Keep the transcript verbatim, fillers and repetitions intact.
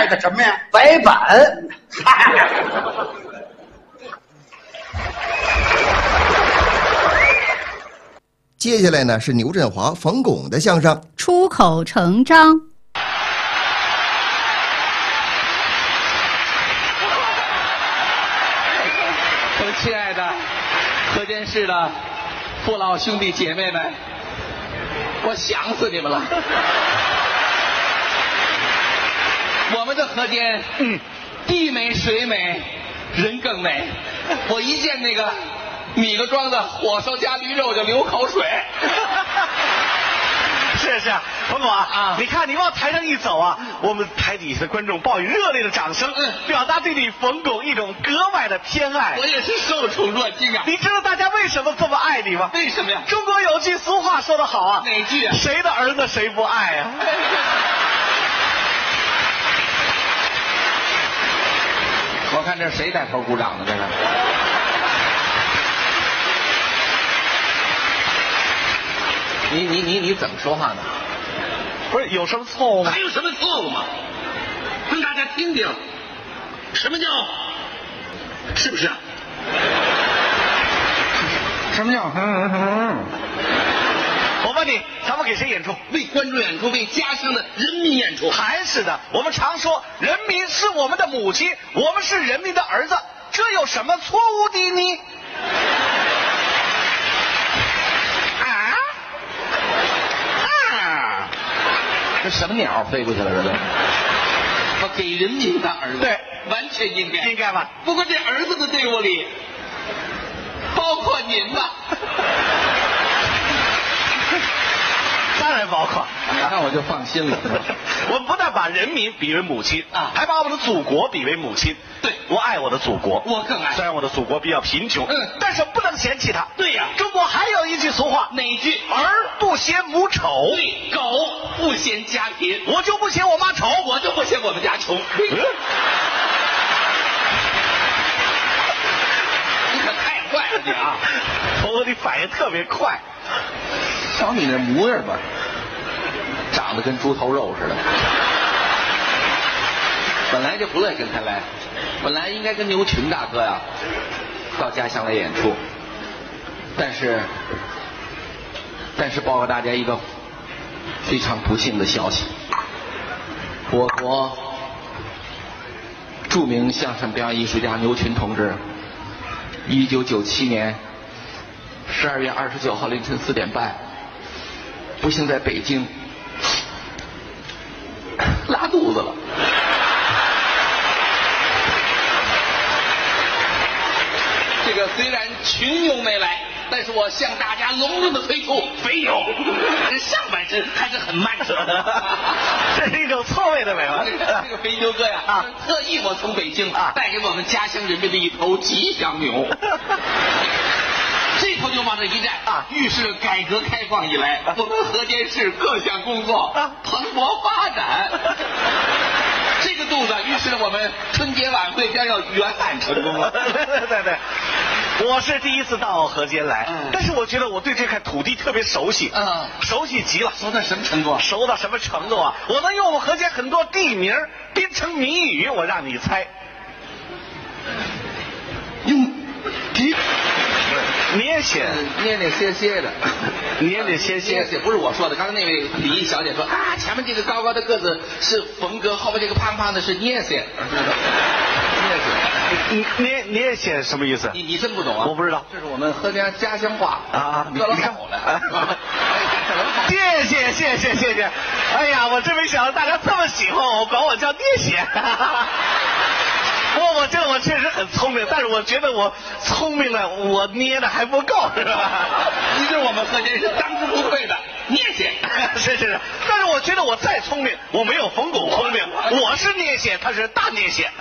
盖的什么呀？ 白板。 接下来呢是牛振华、冯巩的相声《 出口成章》。 我亲爱的河间市的父老兄弟姐妹们，我想死你们了。我们的河间，嗯，地美水美，人更美。我一见那个米个庄的火烧加驴肉就流口水。 是是，冯巩啊，啊，你看你往台上一走啊，我们台底下的观众报以热烈的掌声，嗯，表达对你冯巩一种格外的偏爱。 我也是受宠若惊啊！ 你知道大家为什么这么爱你吗？ 为什么呀？ 中国有句俗话说得好啊， 哪句啊？ 谁的儿子谁不爱啊？ 我看这谁带头鼓掌的？这是。你你你你怎么说话呢？ 不是有什么错误吗？ 还有什么错误吗？让大家听听，什么叫是不是啊？什么叫？ 我问你，咱们给谁演出？ 为观众演出，为家乡的人民演出。 还是的，我们常说人民是我们的母亲，我们是人民的儿子，这有什么错误的呢？ 这什么鸟飞过去了？这都，我给人民当儿子， 对， 完全应该， 应该吧？ 不过这儿子的队伍里，包括您吧？ 当然包括， 那我就放心了。 我们不但把人民比为母亲啊，还把我们的祖国比为母亲。 对， 我爱我的祖国， 我更爱。 虽然我的祖国比较贫穷， 嗯， 但是不能嫌弃它。 对呀， 中国还有一句俗话， 哪句？ 儿不嫌母丑。 对，狗不嫌家贫， 我就不嫌我妈丑， 我就不嫌我们家穷。 嗯、 你可太坏了你啊！ 头哥，你反应特别快。 瞧你那模样吧，长得跟猪头肉似的。本来就不乐意跟他来，本来应该跟牛群大哥呀到家乡来演出，但是但是报告大家一个非常不幸的消息，我国著名相声表演艺术家牛群同志一九九七年十二月二十九号凌晨四点半不幸在北京拉肚子了。这个虽然群牛没来，但是我向大家隆重的推出肥牛，这上半身还是很慢热的。 这是一种错位的美吗？ 这个肥牛哥呀，啊，特意我从北京啊带给我们家乡人民的一头吉祥牛。这头牛往这一站啊，预示改革开放以来我们河间市各项工作蓬勃发展。这个肚子预示着我们春节晚会将要圆满成功了。 对对对，我是第一次到河间来，嗯，但是我觉得我对这块土地特别熟悉，嗯，熟悉极了。 熟到什么程度？ 熟到什么程度啊？我能用我们河间很多地名编成谜语，我让你猜。 用地。 捏些捏捏些些的， 捏捏些些， 捏些不是我说的。刚才那位礼仪小姐说啊，前面这个高高的个子是冯哥，后面这个胖胖的是捏些。 捏些，捏捏些什么意思？ 你你真不懂啊？ 我不知道， 这是我们河间家乡话啊。 搁了好了， 谢谢谢谢谢谢。哎呀，我真没想到大家这么喜欢我，管我叫捏些。我我这我确实很聪明，但是我觉得我聪明了，我捏的还不够，是吧？ 你是我们河间是当之无愧的捏些， 是是是。但是我觉得我再聪明，我没有冯巩聪明，我是捏些，他是大捏些。